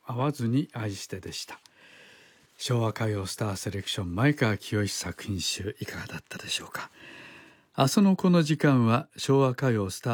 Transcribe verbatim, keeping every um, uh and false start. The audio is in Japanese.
会わずに愛してでした。昭和歌謡スターセレクション前川清作品集いかがだったでしょうか。明日のこの時間は昭和歌謡スター